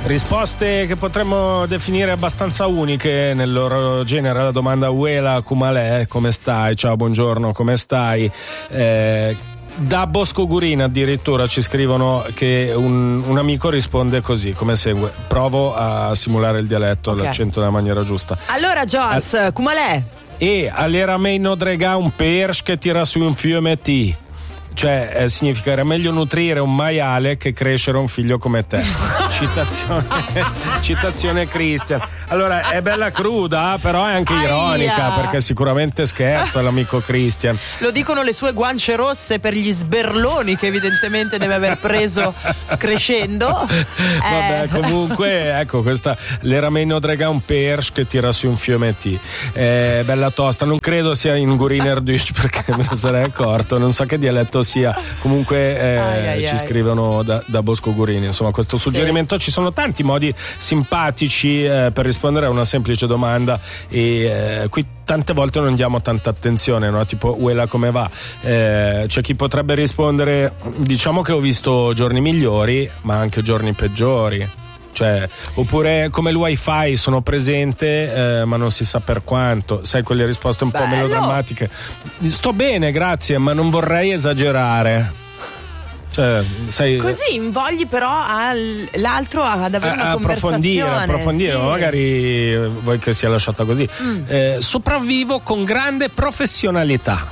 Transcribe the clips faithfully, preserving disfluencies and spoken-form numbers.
Risposte che potremmo definire abbastanza uniche nel loro genere alla domanda Uela Kumalè, come stai? Ciao, buongiorno, come stai? Eh, da Bosco Gurin addirittura ci scrivono che un, un amico risponde così, come segue. Provo a simulare il dialetto, okay, l'accento nella maniera giusta. Allora Jones, Al- Kumalè. E all'era mei nodrega un pers che tira su un fiume T. Cioè eh, significa era meglio nutrire un maiale che crescere un figlio come te. Citazione citazione Christian. Allora è bella cruda, però è anche ironica, Aia. perché sicuramente scherza l'amico Christian. Lo dicono le sue guance rosse per gli sberloni che evidentemente deve aver preso crescendo. Vabbè, eh. comunque ecco, questa l'era meno drega un pers che tira su un fiume T. Eh, bella tosta, non credo sia in Guriner Dusch perché me ne sarei accorto, non so che dialetto sia. Comunque eh, ai, ai, ci ai. scrivono da, da Bosco Gurini, insomma, questo suggerimento. Sì. Ci sono tanti modi simpatici eh, per rispondere a una semplice domanda e eh, qui tante volte non diamo tanta attenzione, no? Tipo Uela come va? Eh, c'è chi potrebbe rispondere, diciamo che ho visto giorni migliori ma anche giorni peggiori. Cioè, oppure come il wifi, sono presente eh, ma non si sa per quanto, sai, quelle risposte un Bello. po' melodrammatiche. Sto bene, grazie, ma non vorrei esagerare. Cioè, sai, così invogli però al, l'altro ad avere a, una approfondire, conversazione approfondire, sì. magari vuoi che sia lasciata così. Mm. Eh, sopravvivo con grande professionalità.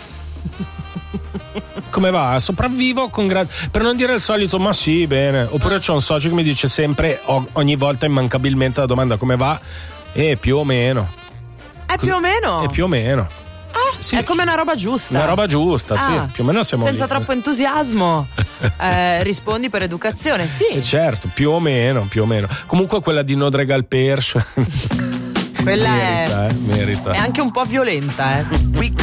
Come va? Sopravvivo con grande, per non dire il solito ma sì, bene. Oppure c'ho un socio che mi dice sempre ogni volta immancabilmente la domanda come va? E eh, più o meno. È più o meno? È più o meno. Ah, sì, è come una roba giusta. Una roba giusta, ah, sì, più o meno siamo senza lì. Troppo entusiasmo eh, rispondi per educazione, sì. Eh certo, più o meno, più o meno. Comunque quella di Nodregal Persh quella merita, è, eh, merita. È anche un po' violenta, eh.